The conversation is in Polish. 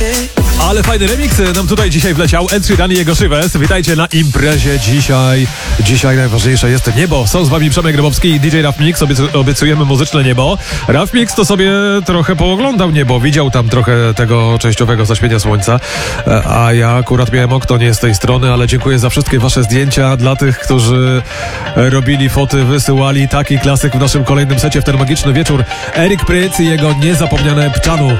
Ale fajny remix nam tutaj dzisiaj wleciał. Ed Sheeran i jego Shivers. Witajcie na imprezie dzisiaj. Dzisiaj najważniejsze jest niebo. Są z wami Przemek Grabowski i DJ Raf Mix. Obiecujemy muzyczne niebo. Raf Mix to sobie trochę pooglądał niebo. Widział tam trochę tego częściowego zaświenia słońca. A ja akurat miałem okno nie z tej strony, ale dziękuję za wszystkie wasze zdjęcia. Dla tych, którzy robili foty, wysyłali. Taki klasyk w naszym kolejnym secie w ten magiczny wieczór. Erik Pryc i jego niezapomniane Pczanu.